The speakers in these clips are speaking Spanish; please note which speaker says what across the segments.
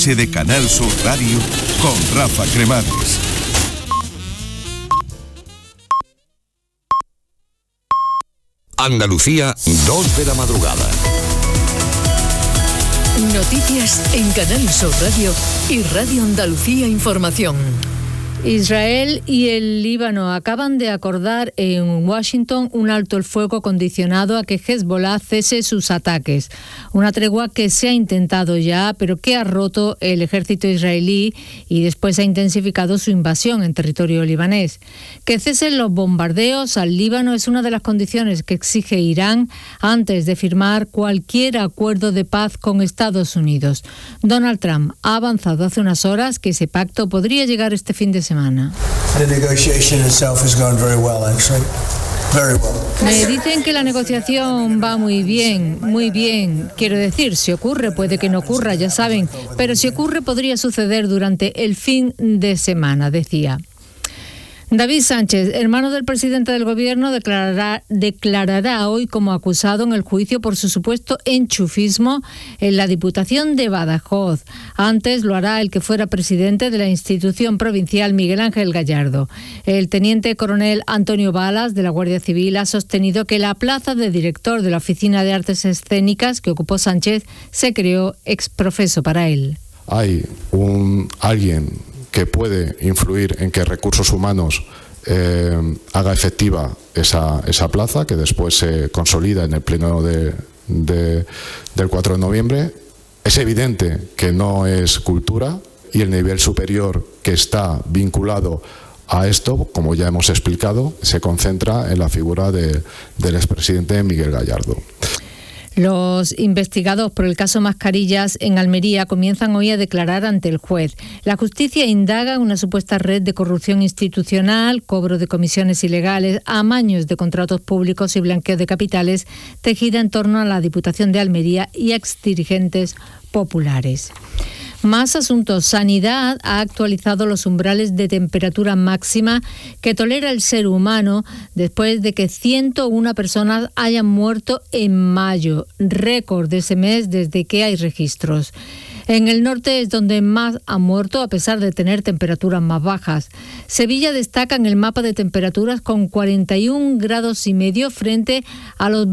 Speaker 1: noche de Canal Sur Radio con Rafa Cremades.
Speaker 2: Andalucía, 2 de la madrugada.
Speaker 3: Noticias en Canal Sur Radio y Radio Andalucía Información.
Speaker 4: Israel y el Líbano acaban de acordar en Washington un alto el fuego condicionado a que Hezbollah cese sus ataques. Una tregua que se ha intentado ya, pero que ha roto el ejército israelí y después ha intensificado su invasión en territorio libanés. Que cesen los bombardeos al Líbano es una de las condiciones que exige Irán antes de firmar cualquier acuerdo de paz con Estados Unidos. Donald Trump ha avanzado hace unas horas que ese pacto podría llegar este fin de semana. Me dicen que la negociación va muy bien, muy bien. Quiero decir, si ocurre, puede que no ocurra, ya saben, pero si ocurre podría suceder durante el fin de semana, decía. David Sánchez, hermano del presidente del Gobierno, declarará hoy como acusado en el juicio por su supuesto enchufismo en la Diputación de Badajoz. Antes lo hará el que fuera presidente de la institución provincial, Miguel Ángel Gallardo. El teniente coronel Antonio Balas, de la Guardia Civil, ha sostenido que la plaza de director de la Oficina de Artes Escénicas que ocupó Sánchez se creó ex profeso para él.
Speaker 5: Hay alguien que puede influir en que Recursos Humanos haga efectiva esa plaza, que después se consolida en el pleno del 4 de noviembre. Es evidente que no es Cultura, y el nivel superior que está vinculado a esto, como ya hemos explicado, se concentra en la figura del expresidente Miguel Gallardo.
Speaker 4: Los investigados por el caso Mascarillas en Almería comienzan hoy a declarar ante el juez. La justicia indaga una supuesta red de corrupción institucional, cobro de comisiones ilegales, amaños de contratos públicos y blanqueo de capitales tejida en torno a la Diputación de Almería y exdirigentes populares. Más asuntos. Sanidad ha actualizado los umbrales de temperatura máxima que tolera el ser humano después de que 101 personas hayan muerto en mayo, récord de ese mes desde que hay registros. En el norte es donde más han muerto a pesar de tener temperaturas más bajas. Sevilla destaca en el mapa de temperaturas con 41 grados y medio frente a los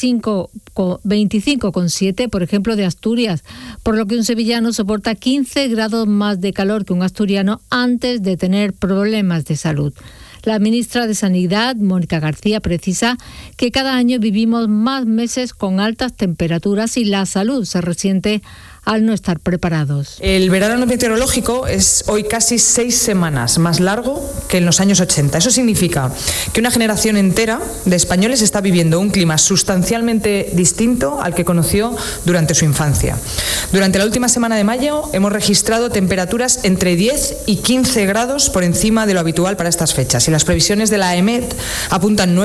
Speaker 4: 25,7, por ejemplo, de Asturias, por lo que un sevillano soporta 15 grados más de calor que un asturiano antes de tener problemas de salud. La ministra de Sanidad, Mónica García, precisa que cada año vivimos más meses con altas temperaturas y la salud se resiente al no estar preparados.
Speaker 6: El verano meteorológico es hoy casi 6 semanas más largo que en los años 80. Eso significa que una generación entera de españoles está viviendo un clima sustancialmente distinto al que conoció durante su infancia. Durante la última semana de mayo hemos registrado temperaturas entre 10 y 15 grados por encima de lo habitual para estas fechas y las previsiones de la EMET apuntan